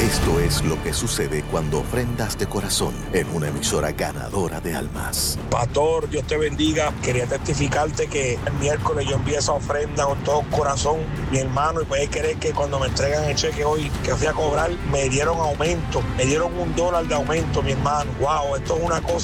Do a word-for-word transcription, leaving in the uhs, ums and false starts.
Esto es lo que sucede cuando ofrendas de corazón en una emisora ganadora de almas. Pastor, Dios te bendiga. Quería testificarte que el miércoles yo envié esa ofrenda con todo corazón, mi hermano, y puedes creer que cuando me entregan el cheque hoy que fui a cobrar, me dieron aumento, me dieron un dólar de aumento, mi hermano. Wow, esto es una cosa